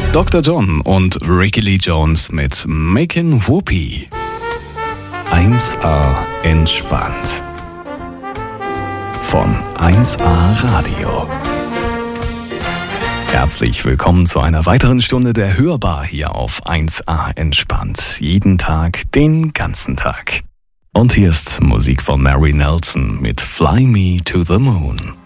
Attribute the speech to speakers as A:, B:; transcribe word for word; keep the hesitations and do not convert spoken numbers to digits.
A: Doktor John und Ricky Lee Jones mit Makin' Whoopee. eins A entspannt. Von eins A Radio. Herzlich willkommen zu einer weiteren Stunde der Hörbar hier auf eins A entspannt. Jeden Tag, den ganzen Tag. Und hier ist Musik von Mary Nelson mit Fly Me to the Moon.